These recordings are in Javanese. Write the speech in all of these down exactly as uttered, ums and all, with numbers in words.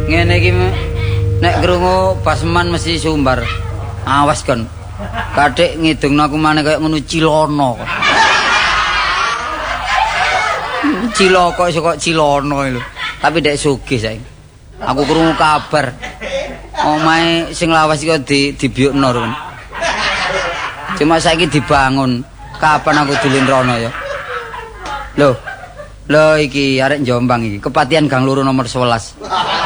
Ngene iki nek krungu Basman mesti sumbar. Awas kon. Kadhik ngidungno aku maneh kaya ngono Cilono. Ciloko iso kok Cilono lho. Tapi dek sugih saiki. Aku krungu kabar. Omahe sing lawas iki di dibiukno kan. Cuma saiki dibangun. Kapan aku dolen rono ya? Loh. Loh iki arek Jombang iki, kepatihan Gang Loro nomor sebelas.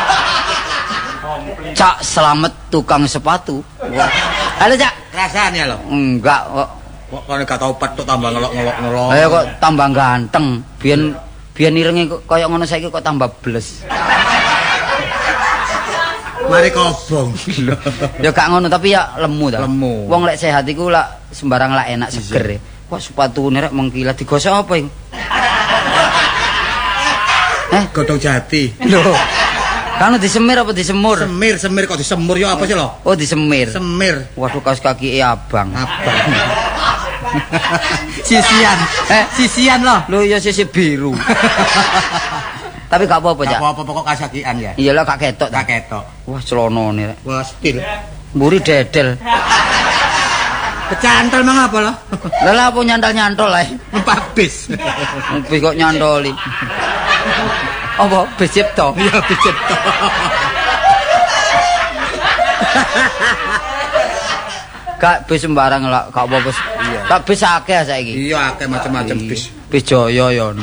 Cak Selamet tukang sepatu. Wah. Halo Cak, rasane lho. Enggak kok. Kok kene gak tau petuk tambah ngelok-ngelok-ngelok. Ayo kok tambah ganteng. Biyen biyen irenge kaya ngono saiki kok tambah bles. Mari kobong. Ya gak ngono tapi ya lemu ta. Lemu. Wong lek sehat iku lak sembarang lak enak seger. Kok sepatune rek mengkilat digosok apa iki? Eh, godhong jati. Lho. Kan disemir apa disemur? Semir, semir kok disemur ya apa sih lho? Oh, disemir. Semir. Waduh kaos kaki abang. Abang. Sisian. Eh, sisian loh. Lho ya sisi biru. Tapi gak apa-apa, Cak. Gak apa-apa pokok kasakian ya. Iya lah gak ketok. Gak ketok. Wah, celonone rek. Wah, stil. Mburi dedel. Kecantol mang apa loh? Lah lah apa nyantol-nyantol ae. Numpak bis. Bis kok nyantoli. Apa bis cipto? Iya, bis cipto. Gak bis sembarang lah, gak apa-apa. Iya. Gak bis akeh saiki. Iya, akeh macam-macam bis. Bis Jaya ya ono.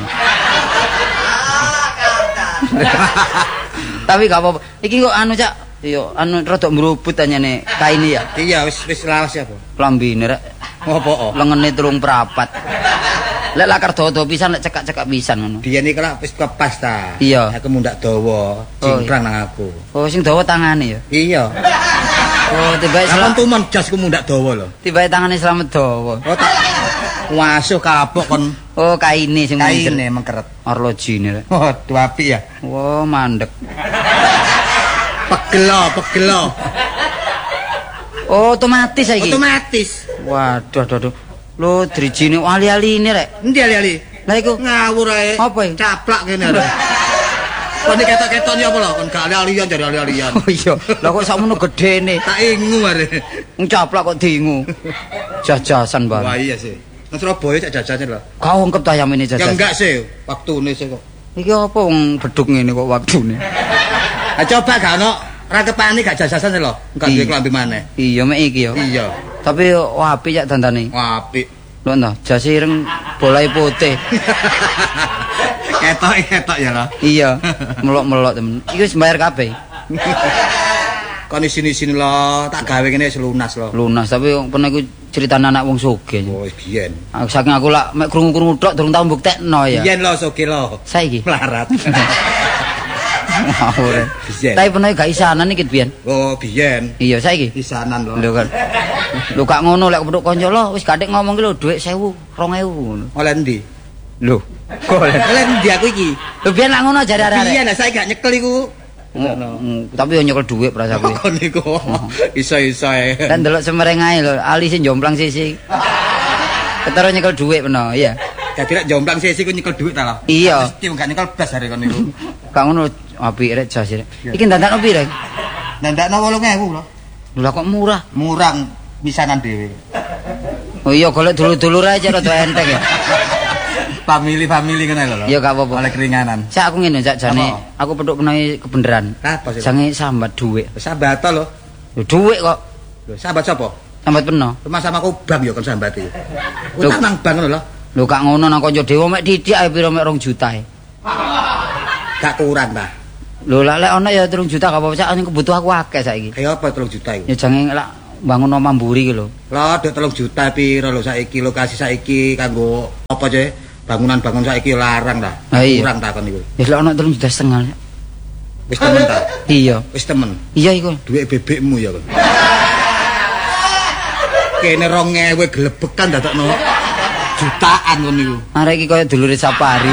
Tapi gak apa-apa. Iki kok anu Cak, yo anu rada mrubut anyane kaine ya. Iya, wis wis lawas ya, Bu. Klambine rek. Apa? Lengene telung prapat. Lek lakar dodo pisan lek cekak-cekak pisan ngono. Biyen iki lak wis kepas ta. Iya. Aku mundak dawa, cingkrang nang aku. Oh, sing dawa tangane ya. Iya. Oh, tiba Sampun tumen jasku mundak dawa lho. Tiba tangane Slamet dawa. Oh, tak wasuh kapok kon. Oh, kaine sing kaine mengkeret. Arlojine rek. Oh, dua api ya. Wah, mandek. Pegelo, pegelo. Oh, otomatis saiki. Otomatis. Waduh, aduh, aduh. Lho, drijine ali-aline rek. Endi ali-ali? Lah iku ngawur ae. Apa iki? Caplak kene lho. Kon ketok-ketok ni apa lho? Kon gak ali-alian jare ali-alian. Oh iya, lha kok sakmono gedene. Tak ingu are. Ncaplak kok diingu. Jajasan, Bang. Wah iya sih. Nang Surabaya cak jajane lho. Kau ongkep ta yamene jajan. Ya enggak sih, waktune sih kok. Iki apa wong beduk ngene kok waktune. Ha coba gak ono rakepane gak jajasan lho. Enggak duwe klambi maneh. Iya mek iki ya. Iya. Tapi wah apik cak dandane. Wah apik. Lho ta, jas ireng bolai putih. Ketok-ketok ya lho. Iya, melok-melok temen. Iki wis bayar kabeh. Kon isini-isini lho, tak gawe kene wis lunas lho. Lunas, tapi pernah iku critane anak wong sugih. Oh, biyen. Aku saking aku lak mek krungu-krungu tok durung tau mbuktekno ya. Biyen lho sugih lho. Saiki melarat. Ngawur. Tapi pernah gak isanan iki biyen. Oh, biyen. Iya, saiki. Isanan lho. Lho kan. Lho gak ngono lek kepethuk kanca lho wis gathik ngomong ki lho dhuwit seribu, dua ribu ngono. Oleh endi? Lho. Oleh endi aku iki? Lho biyen lak ngono jare arek. Biyen saiki gak nyekel iku. Tapi yo nyekel dhuwit prasaku. Kok niku iso-iso ae. Kan delok semereng ae lho, ali sing jomplang sisi. Ketara nyekel dhuwit peno, iya. Dadi lek jomplang sisi ku nyekel dhuwit ta lho. Iya. Mesti gak nyekel blas are kon niku. Gak ngono apik rek jas rek. Iki dandakno piro? Dandakno wolung ewu lho. Lha kok murah? Murah pisanan dhewe. Oh iya golek dulur-dulur ae cek rada enteng ya. Famili-famili kene lho. Ya gak apa-apa. Oleh keringanan. Sak aku ngene cak jane aku pedhuk kenae kebeneran. Apa sih? Jange sambat dhuwit. Sambat lho. Lho dhuwit kok. Lho sambat sapa? Sambat peno. Rumah sama aku bang ya kon sambat iki. Utang nang bang ngono lho. Lho gak ngono nang kanca dewa mek didik ae piro mek rong juta e. Gak kurang ta. Lho lek lek ana ya telung juta gak apa-apa cak kebutuhan aku akeh saiki. Kaya apa telung juta iku? Ya jange lak bangun omah mburi iki lho. Lho dek telung juta piro lho saiki lokasi saiki kanggo apa ce? Bangunan-bangun saiki larang ta. Kurang ta kon niku. Ya lek ana telung juta setengah. Wis temen ta? Iya. Wis temen. Iya iku. Duit bebekmu ya kon. Kene rong ewu glebekan dadakno jutaan kon niku. Arek iki koyo dulure Sapari.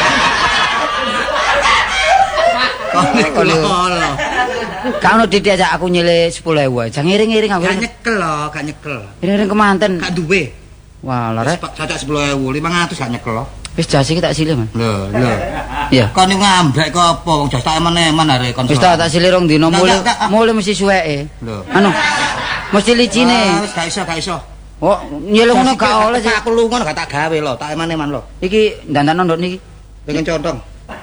Kon niku lho. Gak ono didik aja aku nyile sepuluh ribu. Jangan iring-iring aku. Gak nyekel lho, gak nyekel. Iring-iring kemanten. Gak duwe. Wah, lha rek. Cacak sepuluh ribu, lima ratus gak nyekel lho. Wis jas iki tak silih, Man. Lho, lho. Iya. Kon niku ngambek kok apa wong jas tak eman-eman arek kon. Wis tak silih rong dina mulai mulai mesti suweke. Lho. Anu. Mesti licine. Wis gak iso, gak iso. Oh, nyeluk ngono gak oleh sih. Aku lu ngono gak tak gawe lho, tak eman-eman lho. Iki dandan ndok niki. Pengen contong.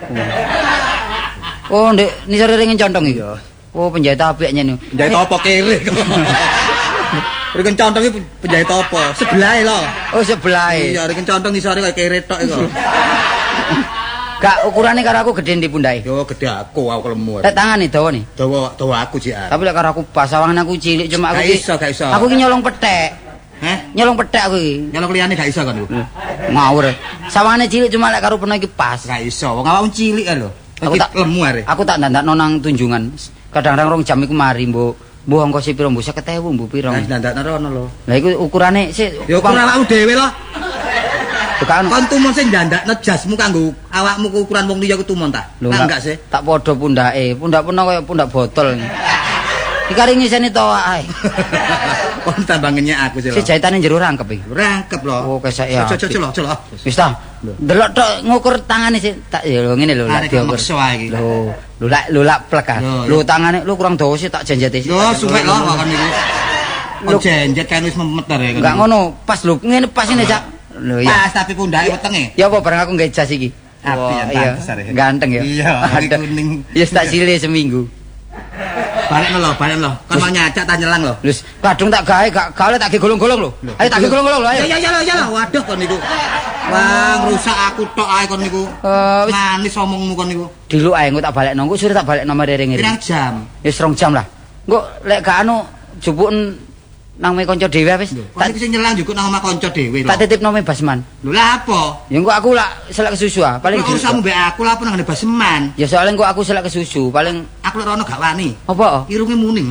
Oh, ndek nisore ringin contong iki. Oh, penjahit apik nyene. Penjahit apa kere. Ringin contong iki penjahit apa? Sebelahe lho. Oh, sebelahe. Iya, ringin contong nisore kaya kere tok iku. Gak ukurane karo aku gedhe ndi pundake. Yo gede aku, aku lemu. Lek tangane dawa nih. Dawa, dawa aku sih. Tapi lek karo aku pas awangan aku cilik cuma aku gak iso, gak iso. Aku iki nyolong pethek. Heh? Nyolong pethek aku iki. Nyolong liyane gak iso kan lu. Ngawur. Sawangane cilik cuma lek karo peno iki pas. Gak iso, wong awakmu cilik kan lho. Aku tak lemu are. Aku tak ndandakno nang tunjungan. Kadang-kadang rong jam iku mari, Mbok. Mbok ongkos piro, Mbok seket ewu, Mbok piro. Lah ndandakno rono lho. Lah iku ukurane sik. Ya ukuran awakmu dhewe lho. Bukan. Kon tumon sing ndandakno jasmu kanggo awakmu ukuran wong liya ku tumon ta? Lah enggak sih? Tak padha pundake. Pundak peno kaya pundak botol. Iki kari ngiseni to ae. Kon tambah ngenyek aku sih lho. Si jahitane jero rangkep iki. Rangkep lho. Oh, kesek ya. Cocok lho, cocok. Wis ta. Delok tok ngukur tangane sih. Tak ya lho ngene lho lak diukur. Lho, lho lak lho lak plek ah. Lho tangane lho kurang dawa sih tak jenjete. Lho suwek lho kon niku. Kon jenjet kan wis memeter ya. Enggak ngono, pas lho ngene pas ini Cak. Lho iya. Pas tapi pundake wetenge. Ya apa bareng aku nggae jas iki. Api ya besar ya. Ganteng ya. Iya, kuning. Ya tak silih seminggu. Balik lho, balik lho. Kan mau nyacak tak nyelang lho. Wis kadung tak gawe, gak gawe tak ge golong-golong lho. Ayo tak ge golong-golong lho, ayo. Ya ya ya ya. Waduh kon niku. Wah, rusak aku tok ae kon niku. Manis omongmu kon niku. Diluk ae engko tak balekno, engko sore tak balekno mereng-mereng. Pirang jam? Wis rong jam lah. Engko lek gak anu jupuken nang me kanca dhewe wis. Tak sing nyelang jukuk nang omah kanca dhewe lho. Tak titipno me Basman. Lho lah apa? Ya engko aku lak selek kesusu ah, paling kok usah mbek aku lah apa nang Basman. Ya soalnya engko aku selek kesusu, paling aku lek rono gak wani. Apa? Irunge muni.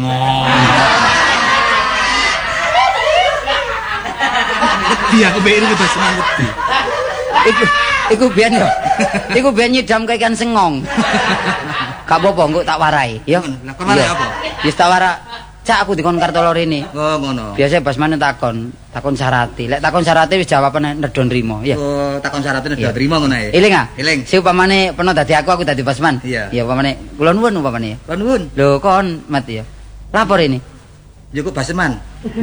Wedi aku mbek irunge Basman wedi. Iku iku biyen yo. Iku biyen nyidam kaya ikan sengong. Gak apa-apa engko tak warai, ya. Lah kon warai apa? Wis tak warai. Cak aku dikon kartolo rene. Oh ngono. Biasa Basmane takon, takon syarate. Lek takon syarate wis jawabane nedon nrimo, ya. Oh, takon syarate nedon nrimo ngono ae. Eling ah? Eling. Si upamane peno dadi aku, aku dadi Basman. Iya. Ya upamane kula nuwun upamane ya. Kula nuwun. Lho kon mat ya. Lapor ini. Cukup Basman.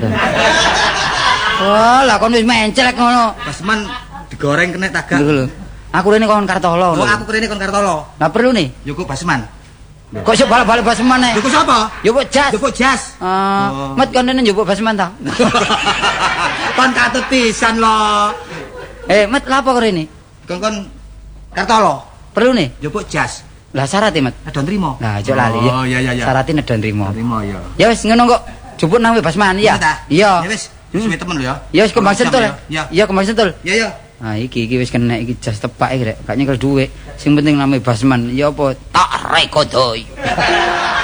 Oh, lah kon wis mencelek ngono. Basman digoreng kena tagak. Lho. Aku rene kon kartolo. Oh, aku rene kon kartolo. Lah perlu nih. Cukup Basman. Kok sik balik-balik Basman nek? Jupuk sapa? Jupuk jas. Jupuk jas. Ah, mat kon nene jupuk Basman ta? Kon katut pisan lho. Eh, mat lapo rene? Kon kon kartolo. Perlu nih? Jupuk jas. Lah syaratnya mat. Nedon nrimo. Nah, aja lali ya. Oh, iya iya iya. Syaratnya nedon nrimo. Nrimo ya. Ya wis ngono kok. Jupuk nang Basman ya. Iya. Ya wis, suwe temen lho ya. Ya wis kembang sentul ya. Iya, kembang sentul. Iya iya. Nah, iki iki wis kena iki jas tepak iki rek. Gak nyekel dhuwit. Sing penting name Basman. Ya apa? Tak rekodoy.